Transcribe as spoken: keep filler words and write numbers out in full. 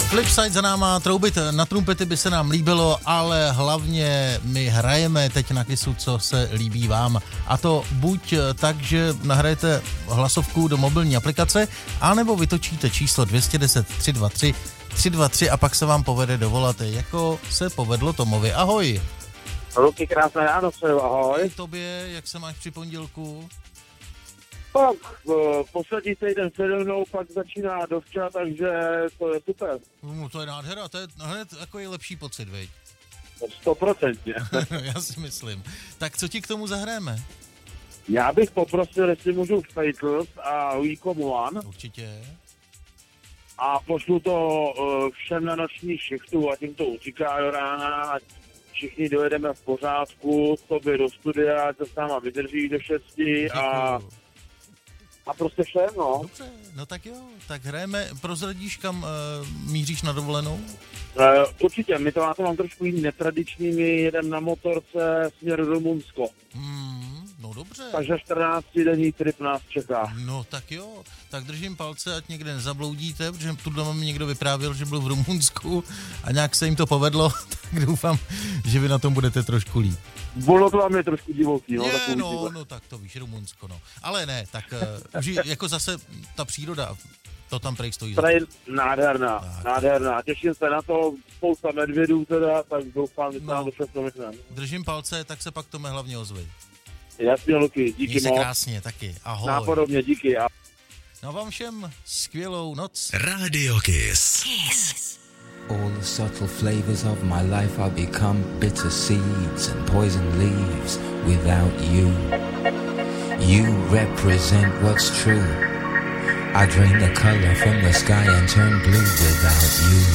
Flipside za náma, troubit na trumpety by se nám líbilo, ale hlavně my hrajeme teď na Kissu, co se líbí vám. A to buď tak, že nahrajete hlasovku do mobilní aplikace, anebo vytočíte číslo dvě set deset tři dva tři tři dva tři a pak se vám povede dovolat, jako se povedlo Tomovi. Ahoj. Luky, krásné ráno, přeju, ahoj. I tobě, jak se máš při pondělku? Tak, poslední týden se mnou pak začíná dovča, takže to je super. No, to je nádhera, to je hned takový lepší pocit, veď? Stoprocentně. Já si myslím. Tak co ti k tomu zahráme? Já bych poprosil, jestli můžu Faithless a We Come One. Určitě. A pošlu to uh, všem na noční šichtu a tím to utíká do rána, ať všichni dojedeme v pořádku, tobě do studia, ať to s náma vydrží do šesti a... A prostě všem, no. Dobře, no tak jo, tak hrajeme, prozradíš, kam uh, míříš na dovolenou? Uh, určitě, my to, já to mám trošku jiný netradiční, my jedem na motorce směr Rumunsko. Mm, no dobře. Takže čtrnáctidenní trip nás čeká. No tak jo, tak držím palce, ať někde nezabloudíte, protože tu doma mi někdo vyprávěl, že byl v Rumunsku a nějak se jim to povedlo, tak doufám, že vy na tom budete trošku líp. Bylo to vám je trošku divoký, no. Je, takový no, divoký. no, tak to víš, Rumunsko, no. Ale ne, tak uh, už jako zase ta příroda, to tam prej stojí. Prej nádherná, tak. nádherná. Těším se na to, spousta medvědů teda, tak doufám, že se No. nám to všechno vyšne. Držím palce, tak se pak Tome hlavně ozvej. Jasně, Luky, díky Měj se moc. krásně, taky. Ahoj. Nápodobně, díky. A... No vám všem skvělou noc. Radio Kiss. Kiss. All the subtle flavors of my life I become bitter seeds and poison leaves without you. You represent what's true. I drain the color from the sky and turn blue without you.